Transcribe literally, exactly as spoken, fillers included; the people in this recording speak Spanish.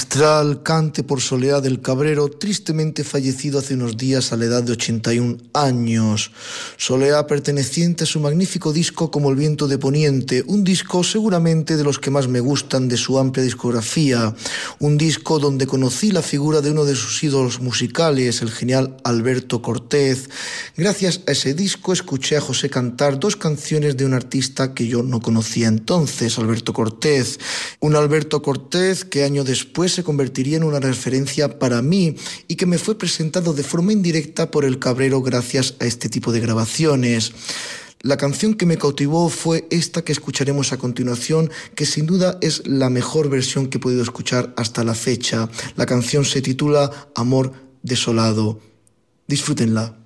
magistral cante por Soleá del Cabrero, tristemente fallecido hace unos días a la edad de ochenta y un años. Soleá, perteneciente a su magnífico disco Como el viento de poniente, un disco seguramente de los que más me gustan de su amplia discografía, un disco donde conocí la figura de uno de sus ídolos musicales, el genial Alberto Cortés. Gracias a ese disco escuché a José cantar dos canciones de un artista que yo no conocía entonces, Alberto Cortés. Un Alberto Cortés que año después se convertiría en una referencia para mí y que me fue presentado de forma indirecta por el Cabrero gracias a este tipo de grabaciones. La canción que me cautivó fue esta que escucharemos a continuación, que sin duda es la mejor versión que he podido escuchar hasta la fecha. La canción se titula Amor desolado. Disfrútenla.